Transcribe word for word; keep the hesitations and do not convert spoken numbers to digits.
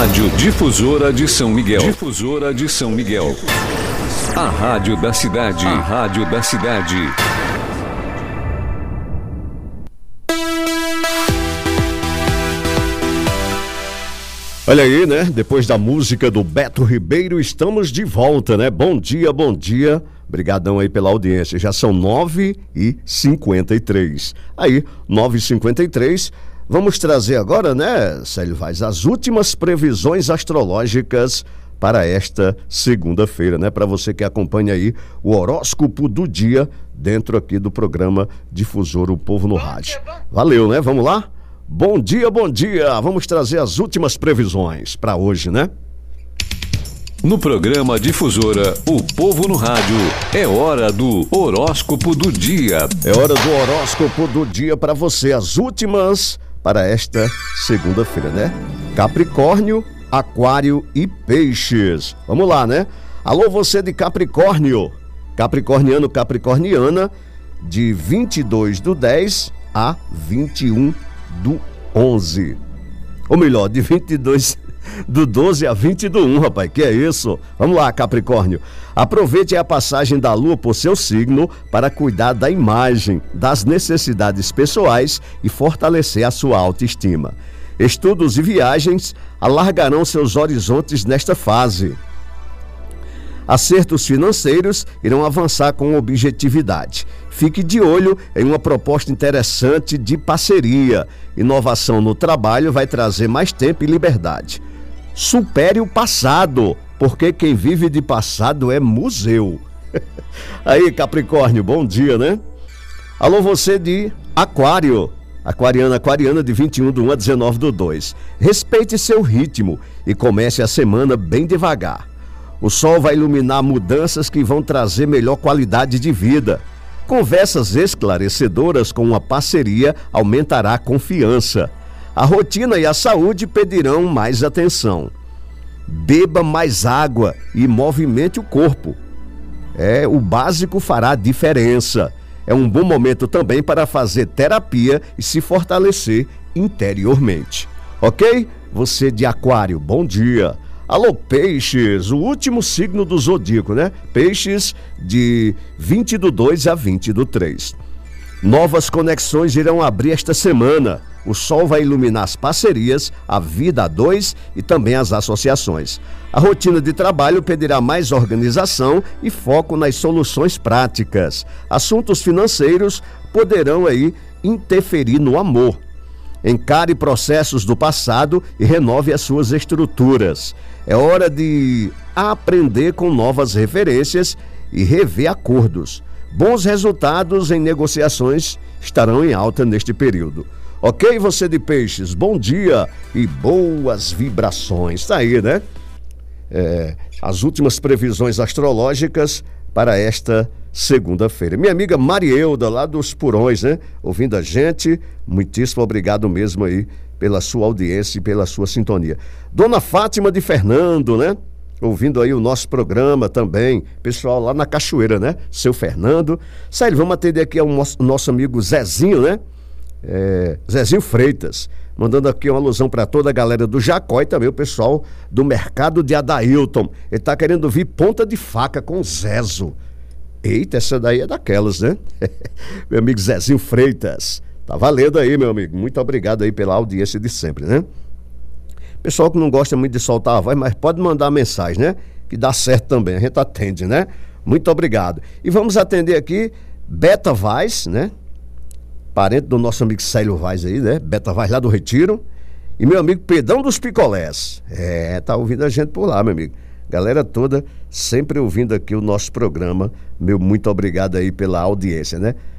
Rádio Difusora de São Miguel. Difusora de São Miguel. A rádio da cidade. A rádio da cidade. Olha aí, né? Depois da música do Beto Ribeiro, estamos de volta, né? Bom dia, bom dia. Obrigadão aí pela audiência. Já são nove e cinquenta e três. Aí, nove e cinquenta e três. Vamos trazer agora, né, Célio Vaz, as últimas previsões astrológicas para esta segunda-feira, né? Para você que acompanha aí o horóscopo do dia dentro aqui do programa Difusor O Povo no Rádio. Valeu, né? Vamos lá? Bom dia, bom dia. Vamos trazer as últimas previsões para hoje, né? No programa Difusora O Povo no Rádio, é hora do horóscopo do dia. É hora do horóscopo do dia para você, as últimas para esta segunda-feira, né? Capricórnio, Aquário e Peixes. Vamos lá, né? Alô, você de Capricórnio, capricorniano, capricorniana, de vinte e dois do dez a vinte e um do onze. Ou melhor, de vinte e dois do doze a vinte do um, rapaz, que é isso? Vamos lá, Capricórnio. Aproveite a passagem da lua por seu signo para cuidar da imagem, das necessidades pessoais e fortalecer a sua autoestima. Estudos e viagens alargarão seus horizontes nesta fase. Acertos financeiros irão avançar com objetividade. Fique de olho em uma proposta interessante de parceria. Inovação no trabalho vai trazer mais tempo e liberdade. Supere o passado, porque quem vive de passado é museu. Aí, Capricórnio, bom dia, né? Alô, você de Aquário, aquariana, aquariana, de vinte e um do um a dezenove do dois. Respeite seu ritmo e comece a semana bem devagar. O sol vai iluminar mudanças que vão trazer melhor qualidade de vida. Conversas esclarecedoras com uma parceria aumentará a confiança. A rotina e a saúde pedirão mais atenção. Beba mais água e movimente o corpo. É, o básico fará diferença. É um bom momento também para fazer terapia e se fortalecer interiormente. Ok? Você de Aquário, bom dia. Alô, Peixes, o último signo do zodíaco, né? Peixes, de vinte do dois a vinte do três. Novas conexões irão abrir esta semana. O sol vai iluminar as parcerias, a vida a dois e também as associações. A rotina de trabalho pedirá mais organização e foco nas soluções práticas. Assuntos financeiros poderão aí interferir no amor. Encare processos do passado e renove as suas estruturas. É hora de aprender com novas referências e rever acordos. Bons resultados em negociações estarão em alta neste período. Ok, você de Peixes, bom dia e boas vibrações. Tá aí, né? É, as últimas previsões astrológicas para esta segunda-feira. Minha amiga Marielda, lá dos Purões, né? Ouvindo a gente, muitíssimo obrigado mesmo aí pela sua audiência e pela sua sintonia. Dona Fátima de Fernando, né? Ouvindo aí o nosso programa também. Pessoal lá na Cachoeira, né? Seu Fernando. Sério, vamos atender aqui ao nosso, nosso amigo Zezinho, né? É, Zezinho Freitas, mandando aqui uma alusão para toda a galera do Jacó e também o pessoal do mercado de Adailton. Ele tá querendo vir ponta de faca com Zezo. Eita, essa daí é daquelas, né? Meu amigo Zezinho Freitas, tá valendo aí, meu amigo. Muito obrigado aí pela audiência de sempre, né? Pessoal que não gosta muito de soltar a voz, mas pode mandar mensagem, né? Que dá certo também, a gente atende, né? Muito obrigado. E vamos atender aqui Beta Vaz, né? Parente do nosso amigo Célio Vaz aí, né? Beta Vaz lá do Retiro. E meu amigo Pedão dos Picolés. É, tá ouvindo a gente por lá, meu amigo. Galera toda sempre ouvindo aqui o nosso programa. Meu muito obrigado aí pela audiência, né?